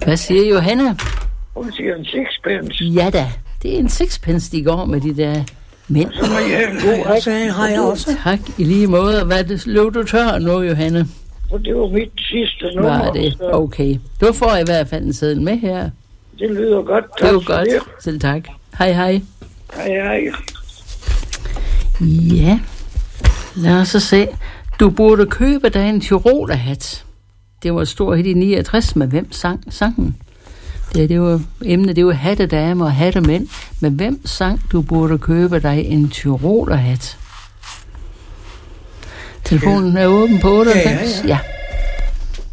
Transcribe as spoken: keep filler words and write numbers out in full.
Hvad siger Johanna? Hun siger en sixpence. Ja da, det er en sixpence, de går med de der mænd. Så må I have en god Og så har jeg også. Tak, i lige måde. Hvad det, løb du tør nu, Johanne? Og det var mit sidste nummer. Var det? Okay. Du får i hvert fald en seddel med her. Det lyder godt. Det er jo Tak for godt. det. Selv tak. Hej, hej. Hej, hej. Ja, lad os så se. Du burde købe dig en Tyrolerhat. Det var et stort hit i niogtres, med hvem sang sangen? Det, det var emnet, det var hattedamer og hattemænd. Men hvem sang, du burde købe dig en Tyrolerhat? Telefonen er åben på otteoghalvfems. Ja, ja, ja. Ja.